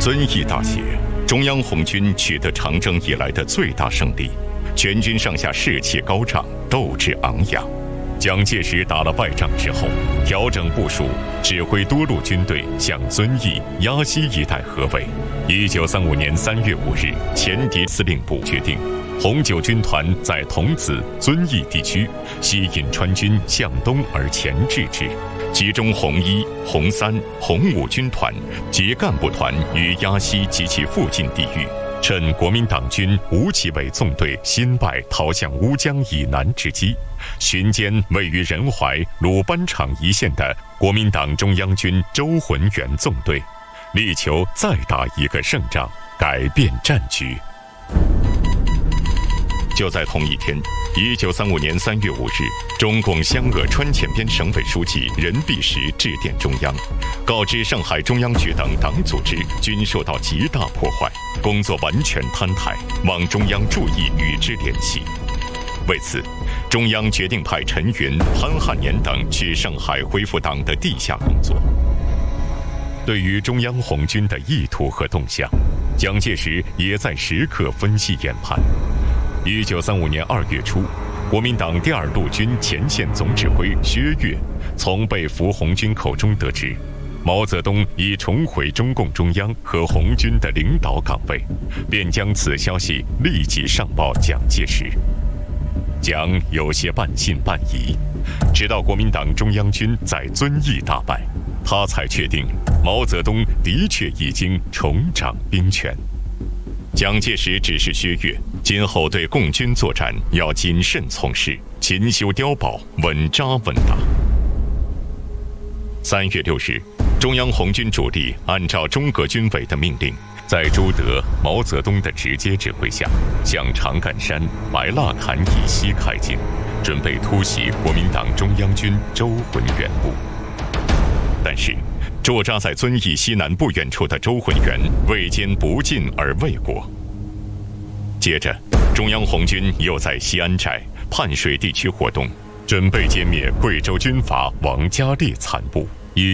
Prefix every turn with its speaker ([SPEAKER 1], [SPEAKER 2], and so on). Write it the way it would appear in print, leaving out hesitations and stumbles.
[SPEAKER 1] 遵义大捷，中央红军取得长征以来的最大胜利，全军上下士气高涨，斗志昂扬。蒋介石打了败仗之后，调整部署，指挥多路军队向遵义、鸭溪一带合围。1935年3月5日，前敌司令部决定，红九军团在桐梓、遵义地区吸引川军向东而前置之，集中红一、红三、红五军团及干部团于鸭溪及其附近地域，趁国民党军吴奇伟纵队新败逃向乌江以南之机，巡歼位于仁怀、鲁班场一线的国民党中央军周浑元纵队，力求再打一个胜仗，改变战局。就在同一天，1935年3月5日，中共湘鄂川黔边省委书记任弼时致电中央，告知上海中央局等党组织均受到极大破坏，工作完全瘫台，望中央注意与之联系。为此，中央决定派陈云、潘汉年等去上海恢复党的地下工作。对于中央红军的意图和动向，蒋介石也在时刻分析研判。1935年2月初，国民党第2路军前线总指挥薛岳从被俘红军口中得知，毛泽东已重回中共中央和红军的领导岗位，便将此消息立即上报蒋介石。蒋有些半信半疑，直到国民党中央军在遵义大败，他才确定毛泽东的确已经重掌兵权。蒋介石指示薛岳，今后对共军作战要谨慎从事，勤修碉堡，稳扎稳打。3月6日，中央红军主力按照中革军委的命令，在朱德、毛泽东的直接指挥下，向长干山、白蜡坎以西开进，准备突袭国民党中央军周浑元部。但是，驻扎在遵义西南不远处的周浑元未坚不进而未果。接着，中央红军又在西安寨、泮水地区活动，准备歼灭贵州军阀王家烈残部。